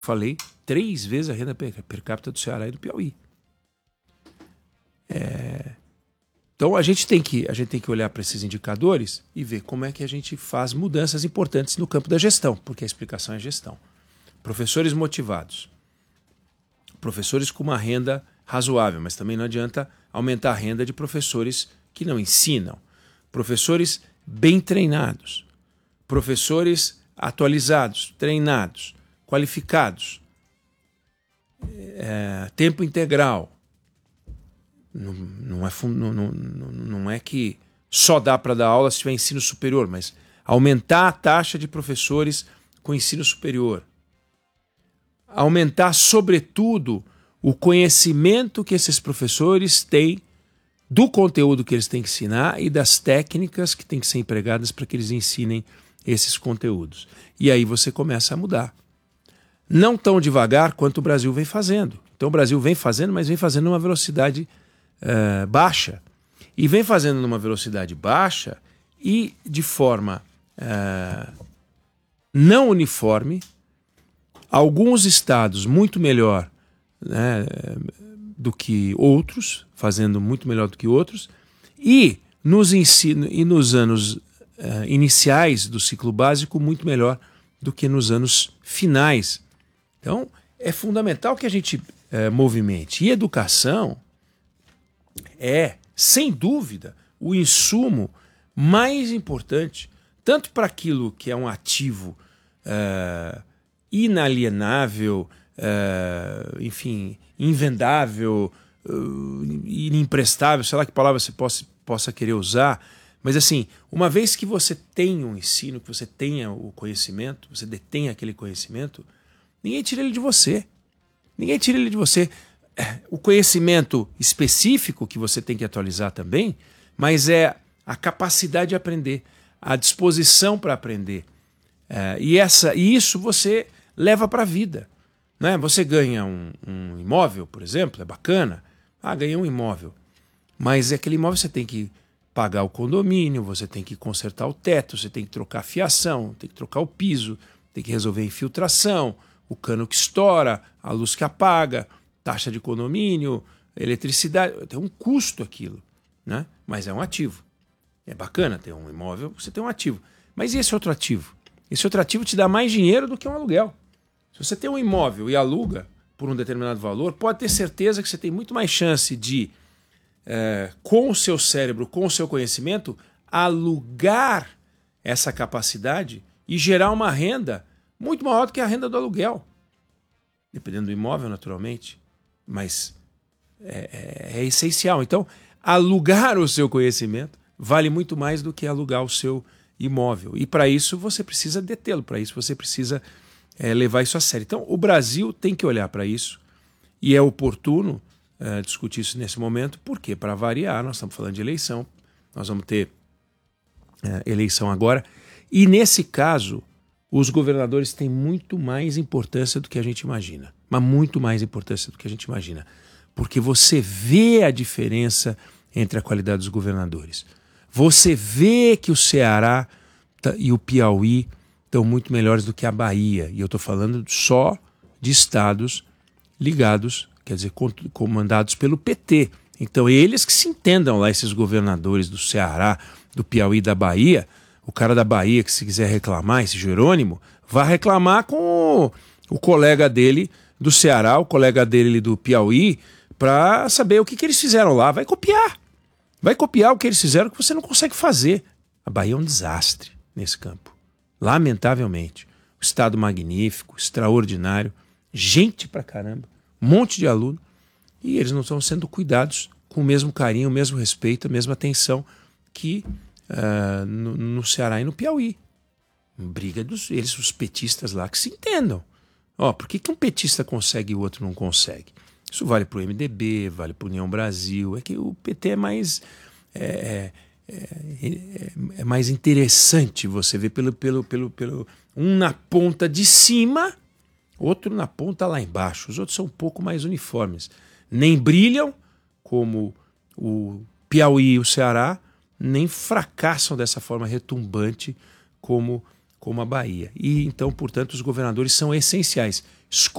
falei, 3 vezes a renda per capita do Ceará e do Piauí. Então a gente tem que olhar para esses indicadores e ver como é que a gente faz mudanças importantes no campo da gestão, porque a explicação é gestão. Professores motivados, professores com uma renda razoável, mas também não adianta aumentar a renda de professores que não ensinam, professores bem treinados, professores atualizados, treinados, qualificados, tempo integral. Não é que só dá para dar aula se tiver ensino superior, mas aumentar a taxa de professores com ensino superior. Aumentar, sobretudo, o conhecimento que esses professores têm do conteúdo que eles têm que ensinar e das técnicas que têm que ser empregadas para que eles ensinem esses conteúdos. E aí você começa a mudar. Não tão devagar quanto o Brasil vem fazendo. Então o Brasil vem fazendo, mas vem fazendo numa velocidade baixa. E vem fazendo numa velocidade baixa e de forma não uniforme. Alguns estados muito melhor, né, do que outros, fazendo muito melhor do que outros, e nos anos iniciais do ciclo básico muito melhor do que nos anos finais. Então, é fundamental que a gente movimente. E educação é, sem dúvida, o insumo mais importante, tanto para aquilo que é um ativo inalienável, enfim, invendável, inemprestável, sei lá que palavra você possa querer usar, mas assim, uma vez que você tem um ensino, que você tenha o conhecimento, você detém aquele conhecimento, ninguém tira ele de você. Ninguém tira ele de você. O conhecimento específico que você tem que atualizar também, mas é a capacidade de aprender, a disposição para aprender. E isso você leva para a vida. Né? Você ganha um imóvel, por exemplo, é bacana. Ganhei um imóvel. Mas aquele imóvel você tem que pagar o condomínio, você tem que consertar o teto, você tem que trocar a fiação, tem que trocar o piso, tem que resolver a infiltração, o cano que estoura, a luz que apaga, taxa de condomínio, eletricidade. Tem um custo aquilo, né? Mas é um ativo. É bacana ter um imóvel, você tem um ativo. Mas e esse outro ativo? Esse outro ativo te dá mais dinheiro do que um aluguel. Se você tem um imóvel e aluga por um determinado valor, pode ter certeza que você tem muito mais chance de, com o seu cérebro, com o seu conhecimento, alugar essa capacidade e gerar uma renda muito maior do que a renda do aluguel. Dependendo do imóvel, naturalmente. Mas é essencial. Então, alugar o seu conhecimento vale muito mais do que alugar o seu imóvel. E para isso você precisa detê-lo, para isso você precisa levar isso a sério. Então o Brasil tem que olhar para isso e é oportuno discutir isso nesse momento, porque para variar, nós estamos falando de eleição, nós vamos ter eleição agora, e nesse caso os governadores têm muito mais importância do que a gente imagina, mas muito mais importância do que a gente imagina, porque você vê a diferença entre a qualidade dos governadores. Você vê que o Ceará e o Piauí estão muito melhores do que a Bahia. E eu estou falando só de estados ligados, quer dizer, comandados pelo PT. Então eles que se entendam lá, esses governadores do Ceará, do Piauí e da Bahia. O cara da Bahia que se quiser reclamar, esse Jerônimo, vá reclamar com o colega dele do Ceará, o colega dele do Piauí, para saber o que eles fizeram lá. Vai copiar. Vai copiar o que eles fizeram que você não consegue fazer. A Bahia é um desastre nesse campo. Lamentavelmente. Um estado magnífico, extraordinário, gente pra caramba, um monte de aluno, e eles não estão sendo cuidados com o mesmo carinho, o mesmo respeito, a mesma atenção que no Ceará e no Piauí. Briga eles, os petistas lá, que se entendam. Por que um petista consegue e o outro não consegue? Isso vale para o MDB, vale para a União Brasil. É que o PT é mais mais interessante você ver pelo um na ponta de cima, outro na ponta lá embaixo. Os outros são um pouco mais uniformes. Nem brilham como o Piauí e o Ceará, nem fracassam dessa forma retumbante como a Bahia. E então, portanto, os governadores são essenciais.